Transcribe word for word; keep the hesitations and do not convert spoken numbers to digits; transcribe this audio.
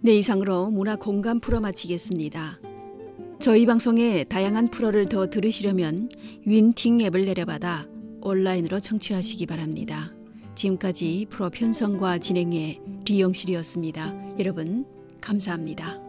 네, 이상으로 문화 공감 프로 마치겠습니다. 저희 방송의 다양한 프로를 더 들으시려면 윈팅 앱을 내려받아 온라인으로 청취하시기 바랍니다. 지금까지 프로 편성과 진행의 리영실이었습니다. 여러분 감사합니다.